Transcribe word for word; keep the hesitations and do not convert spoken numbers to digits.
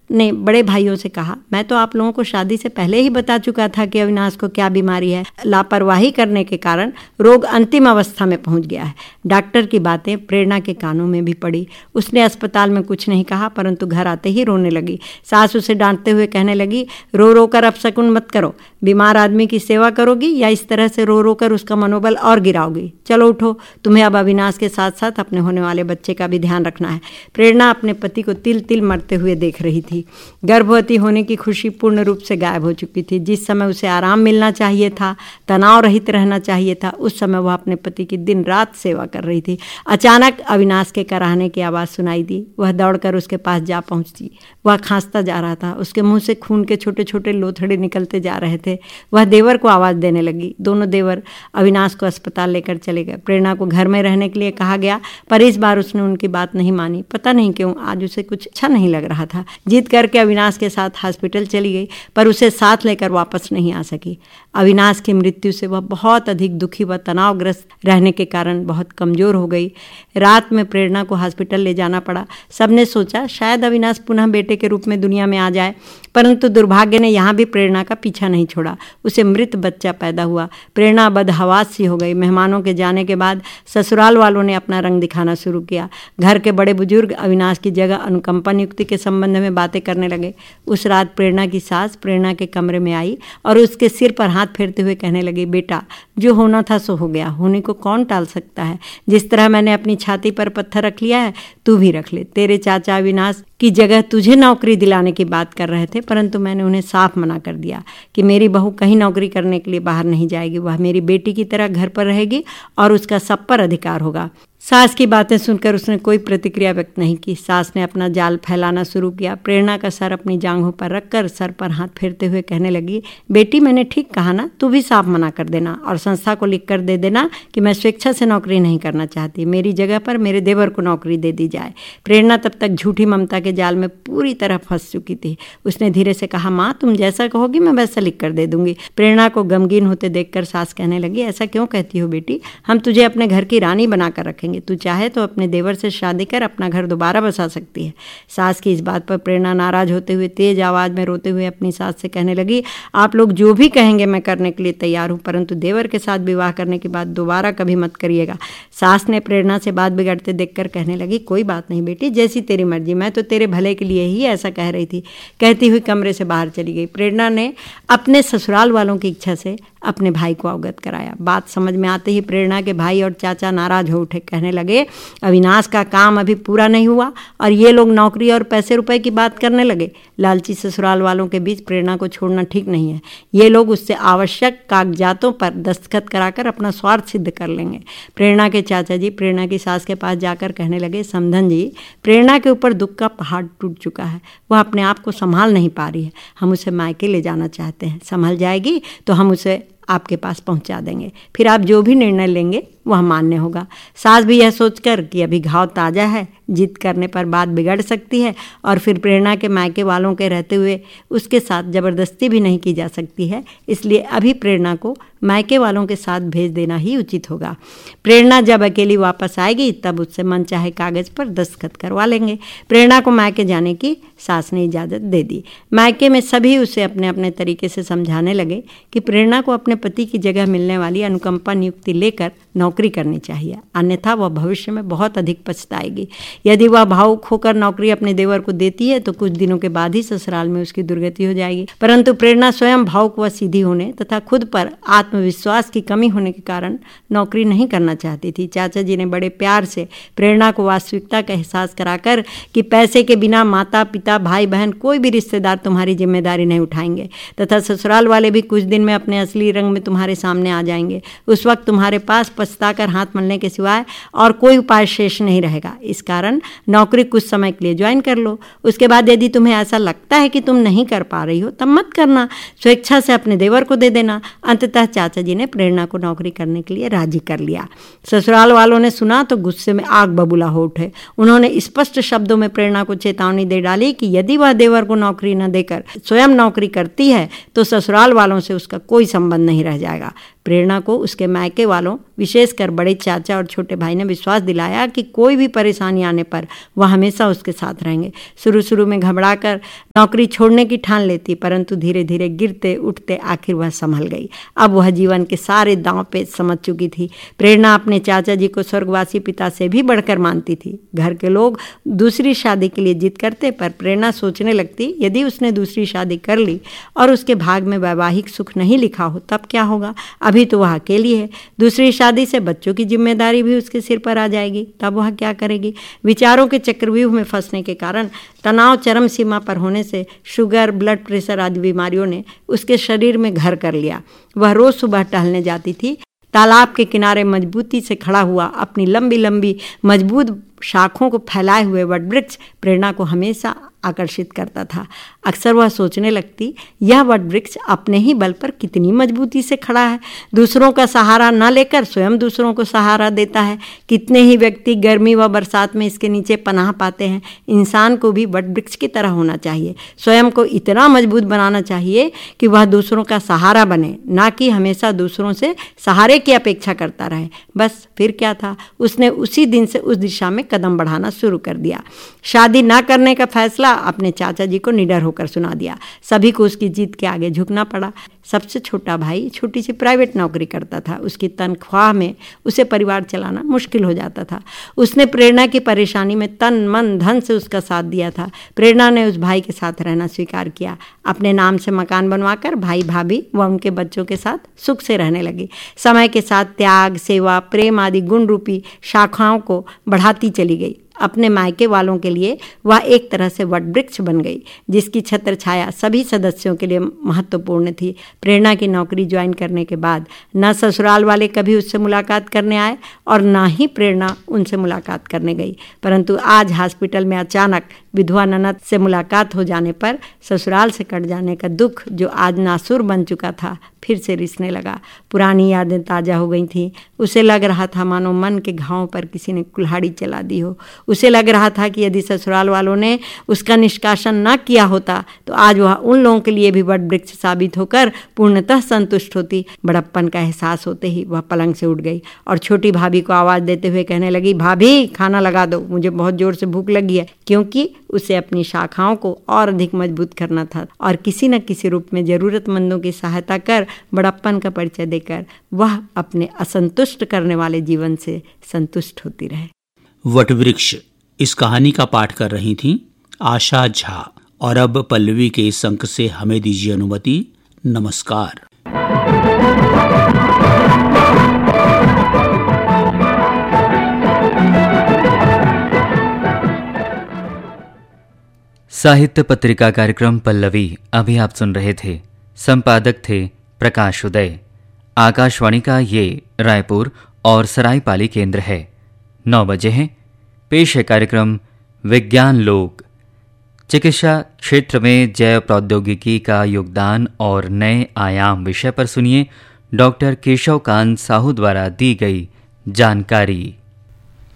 ने बड़े भाइयों से कहा, मैं तो आप लोगों को शादी से पहले ही बता चुका था कि अविनाश को क्या बीमारी है। लापरवाही करने के कारण रोग अंतिम अवस्था में पहुंच गया है। डॉक्टर की बातें प्रेरणा के कानों में भी पड़ी। उसने अस्पताल में कुछ नहीं कहा, परंतु घर आते ही रोने लगी। सास उसे डांटते हुए कहने लगी, रो रो कर अपशकुन मत करो। बीमार आदमी की सेवा करोगी या इस तरह से रो रो कर उसका मनोबल और गिराओगी। चलो उठो, तुम्हें अब अविनाश के साथ साथ अपने होने वाले बच्चे का भी ध्यान रखना है। प्रेरणा अपने पति को तिल तिल मरते हुए देख रही थी। गर्भवती होने की खुशी पूर्ण रूप से गायब हो चुकी थी। जिस समय उसे आराम मिलना चाहिए था, तनाव रहित रहना चाहिए था, उस समय वह अपने पति की दिन रात सेवा कर रही थी। अचानक अविनाश के कराहने की आवाज़ सुनाई दी। वह दौड़कर उसके पास जा पहुंची। वह खांसता जा रहा था। उसके मुंह से खून के छोटे छोटे लोथड़े निकलते जा रहे थे। वह देवर को आवाज़ देने लगी। दोनों देवर अविनाश को अस्पताल लेकर चले गए। प्रेरणा को घर में रहने के लिए कहा गया, पर इस बार उसने उनकी बात नहीं मानी। पता नहीं क्यों आज उसे कुछ अच्छा नहीं लग रहा था। जीत करके अविनाश के साथ हॉस्पिटल चली गई, पर उसे साथ लेकर वापस नहीं आ सकी। अविनाश की मृत्यु से वह बहुत अधिक दुखी व तनावग्रस्त रहने के कारण बहुत कमज़ोर हो गई। रात में प्रेरणा को हॉस्पिटल ले जाना पड़ा। सबने सोचा शायद अविनाश पुनः बेटे के रूप में दुनिया में आ जाए, परंतु दुर्भाग्य ने यहाँ भी प्रेरणा का पीछा नहीं छोड़ा। उसे मृत बच्चा पैदा हुआ। प्रेरणा बदहवास सी हो गई। मेहमानों के जाने के बाद ससुराल वालों ने अपना रंग दिखाना शुरू किया। घर के बड़े बुजुर्ग अविनाश की जगह अनुकंपा नियुक्ति के संबंध में बातें करने लगे। उस रात प्रेरणा की सास प्रेरणा के कमरे में आई और उसके सिर पर हाथ फेरते हुए कहने लगी, बेटा जो होना था सो हो गया, होने को कौन टाल सकता है। जिस तरह मैंने अपनी छाती पर पत्थर रख लिया है, तू भी रख ले। तेरे चाचा अविनाश की जगह तुझे नौकरी दिलाने की बात कर रहे थे, परंतु मैंने उन्हें साफ मना कर दिया कि मेरी बहू कहीं नौकरी करने के लिए बाहर नहीं जाएगी। वह मेरी बेटी की तरह घर पर रहेगी और उसका सब पर अधिकार होगा। सास की बातें सुनकर उसने कोई प्रतिक्रिया व्यक्त नहीं की। सास ने अपना जाल फैलाना शुरू किया। प्रेरणा का सर अपनी जांघों पर रखकर सर पर हाथ फेरते हुए कहने लगी, बेटी मैंने ठीक कहा ना, तू भी साफ मना कर देना और संस्था को लिख कर दे देना कि मैं स्वेच्छा से नौकरी नहीं करना चाहती। मेरी जगह पर मेरे देवर को नौकरी दे दी जाए। प्रेरणा तब तक झूठी ममता के जाल में पूरी तरह फंस चुकी थी। उसने धीरे से कहा, माँ तुम जैसा कहोगी मैं वैसा लिख कर दे दूंगी। प्रेरणा को गमगीन होते देखकर सास कहने लगी, ऐसा क्यों कहती हो बेटी, हम तुझे अपने घर की रानी बनाकर रखेंगे। तू चाहे तो अपने देवर से शादी कर अपना घर दोबारा बसा सकती है। सास की इस बात पर प्रेरणा नाराज होते हुए तेज आवाज में रोते हुए अपनी सास से कहने लगी, आप लोग जो भी कहेंगे मैं करने के लिए तैयार हूँ, परंतु देवर के साथ विवाह करने की बात दोबारा कभी मत करिएगा। सास ने प्रेरणा से बात बिगड़ते देखकर कहने लगी, कोई बात नहीं बेटी, जैसी तेरी मर्जी, मैं तो तेरे भले के लिए ही ऐसा कह रही थी। कहती हुई कमरे से बाहर चली गई। प्रेरणा ने अपने ससुराल वालों की इच्छा से अपने भाई को अवगत कराया। बात समझ में आते ही प्रेरणा के भाई और चाचा नाराज हो उठे। कहने लगे, अविनाश का काम अभी पूरा नहीं हुआ और ये लोग नौकरी और पैसे रुपए की बात करने लगे। लालची ससुराल वालों के बीच प्रेरणा को छोड़ना ठीक नहीं है। ये लोग उससे आवश्यक कागजातों पर दस्तखत कराकर अपना स्वार्थ सिद्ध कर लेंगे। प्रेरणा के चाचा जी प्रेरणा की सास के पास जाकर कहने लगे, समधन जी, प्रेरणा के ऊपर दुख का पहाड़ टूट चुका है। वह अपने आप को संभाल नहीं पा रही है। हम उसे मायके ले जाना चाहते हैं। संभल जाएगी तो हम उसे आपके पास पहुंचा देंगे। फिर आप जो भी निर्णय लेंगे वह मान्य होगा। सास भी यह सोचकर कि अभी घाव ताज़ा है, जिद करने पर बात बिगड़ सकती है और फिर प्रेरणा के मायके वालों के रहते हुए उसके साथ ज़बरदस्ती भी नहीं की जा सकती है, इसलिए अभी प्रेरणा को मायके वालों के साथ भेज देना ही उचित होगा। प्रेरणा जब अकेली वापस आएगी तब उससे मनचाहे कागज़ पर दस्तखत करवा लेंगे। प्रेरणा को मायके जाने की सास ने इजाज़त दे दी। मायके में सभी उसे अपने अपने तरीके से समझाने लगे कि प्रेरणा को अपने पति की जगह मिलने वाली अनुकंपा नियुक्ति लेकर नौकरी करनी चाहिए, अन्यथा वह भविष्य में बहुत अधिक पछताएगी। यदि वह भावुक होकर नौकरी अपने देवर को देती है तो कुछ दिनों के बाद ही ससुराल में उसकी दुर्गति हो जाएगी। परंतु प्रेरणा स्वयं भावुक व सीधी होने तथा खुद पर आत्मविश्वास की कमी होने के कारण नौकरी नहीं करना चाहती थी। चाचा जी ने बड़े प्यार से प्रेरणा को वास्तविकता का एहसास कराकर कि पैसे के बिना माता पिता भाई बहन कोई भी रिश्तेदार तुम्हारी जिम्मेदारी नहीं उठाएंगे तथा ससुराल वाले भी कुछ दिन में अपने असली रंग में तुम्हारे सामने आ जाएंगे। उस वक्त तुम्हारे पास पछताकर हाथ मलने के सिवाय और कोई उपाय शेष नहीं रहेगा। इस कारण नौकरी कुछ समय के लिए ज्वाइन कर लो। उसके बाद यदि तुम्हें ऐसा लगता है कि तुम नहीं कर पा रही हो तब मत करना, स्वेच्छा से अपने देवर को दे देना। अंततः चाचा जी ने प्रेरणा को नौकरी करने के लिए राजी कर लिया। ससुराल वालों ने सुना तो गुस्से में आग बबूला हो उठे। उन्होंने स्पष्ट शब्दों में प्रेरणा को चेतावनी दे डाली कि यदि वह देवर को नौकरी न देकर स्वयं नौकरी करती है तो ससुराल वालों से उसका कोई संबंध नहीं रह जाएगा। प्रेरणा को उसके मायके वालों, विशेषकर बड़े चाचा और छोटे भाई ने विश्वास दिलाया कि कोई भी परेशानी आने पर वह हमेशा उसके साथ रहेंगे। शुरू शुरू में घबराकर नौकरी छोड़ने की ठान लेती, परंतु धीरे धीरे गिरते उठते आखिर वह संभल गई। अब वह जीवन के सारे दांव पेच समझ चुकी थी। प्रेरणा अपने चाचा जी को स्वर्गवासी पिता से भी बढ़कर मानती थी। घर के लोग दूसरी शादी के लिए जिद करते, पर प्रेरणा सोचने लगती, यदि उसने दूसरी शादी कर ली और उसके भाग में वैवाहिक सुख नहीं लिखा हो तब क्या होगा? अभी तो वह अकेली है, दूसरी शादी से बच्चों की जिम्मेदारी भी उसके सिर पर आ जाएगी, तब वह क्या करेगी? विचारों के चक्रव्यूह में फंसने के कारण तनाव चरम सीमा पर होने से शुगर, ब्लड प्रेशर आदि बीमारियों ने उसके शरीर में घर कर लिया। वह रोज सुबह टहलने जाती थी। तालाब के किनारे मजबूती से खड़ा हुआ अपनी लंबी लंबी मजबूत शाखों को फैलाए हुए वटवृक्ष प्रेरणा को हमेशा आकर्षित करता था। अक्सर वह सोचने लगती, यह वटवृक्ष अपने ही बल पर कितनी मजबूती से खड़ा है, दूसरों का सहारा न लेकर स्वयं दूसरों को सहारा देता है। कितने ही व्यक्ति गर्मी व बरसात में इसके नीचे पनाह पाते हैं। इंसान को भी वटवृक्ष की तरह होना चाहिए, स्वयं को इतना मजबूत बनाना चाहिए कि वह दूसरों का सहारा बने, ना कि हमेशा दूसरों से सहारे की अपेक्षा करता रहे। बस फिर क्या था, उसने उसी दिन से उस दिशा में कदम बढ़ाना शुरू कर दिया। शादी न करने का फैसला अपने चाचा जी को निडर होकर सुना दिया। सभी को उसकी जीत के आगे झुकना पड़ा। सबसे छोटा भाई छोटी सी प्राइवेट नौकरी करता था। उसकी तनख्वाह में उसे परिवार चलाना मुश्किल हो जाता था। उसने प्रेरणा की परेशानी में तन मन धन से उसका साथ दिया था। प्रेरणा ने उस भाई के साथ रहना स्वीकार किया। अपने नाम से मकान बनवाकर भाई भाभी व उनके बच्चों के साथ सुख से रहने लगी। समय के साथ त्याग, सेवा, प्रेम आदि गुण रूपी शाखाओं को बढ़ाती चली गई। अपने मायके वालों के लिए वह एक तरह से वटवृक्ष बन गई, जिसकी छत्र छाया सभी सदस्यों के लिए महत्वपूर्ण थी। प्रेरणा की नौकरी ज्वाइन करने के बाद न ससुराल वाले कभी उससे मुलाकात करने आए और न ही प्रेरणा उनसे मुलाकात करने गई। परंतु आज हॉस्पिटल में अचानक विधवा ननद से मुलाकात हो जाने पर ससुराल से कट जाने का दुख, जो आज नासूर बन चुका था, फिर से रिसने लगा। पुरानी यादें ताज़ा हो गई थीं। उसे लग रहा था मानो मन के घावों पर किसी ने कुल्हाड़ी चला दी हो। उसे लग रहा था कि यदि ससुराल वालों ने उसका निष्कासन न किया होता तो आज वह उन लोगों के लिए भी वटवृक्ष साबित होकर पूर्णतः संतुष्ट होती। बड़प्पन का एहसास होते ही वह पलंग से उठ गई और छोटी भाभी को आवाज़ देते हुए कहने लगी, भाभी खाना लगा दो, मुझे बहुत जोर से भूख लगी है। क्योंकि उसे अपनी शाखाओं को और अधिक मजबूत करना था और किसी न किसी रूप में ज़रूरतमंदों की सहायता कर बड़प्पन का परिचय देकर वह अपने असंतुष्ट करने वाले जीवन से संतुष्ट होती रहे। वटवृक्ष इस कहानी का पाठ कर रही थीं आशा झा। और अब पल्लवी के इस अंक से हमें दीजिए अनुमति। नमस्कार। साहित्य पत्रिका कार्यक्रम पल्लवी अभी आप सुन रहे थे। संपादक थे प्रकाश उदय। आकाशवाणी का ये रायपुर और सरायपाली केंद्र है। नौ बजे हैं। पेश है कार्यक्रम विज्ञान लोक। चिकित्सा क्षेत्र में जैव प्रौद्योगिकी का योगदान और नए आयाम विषय पर सुनिए डॉक्टर केशव कांत साहू द्वारा दी गई जानकारी।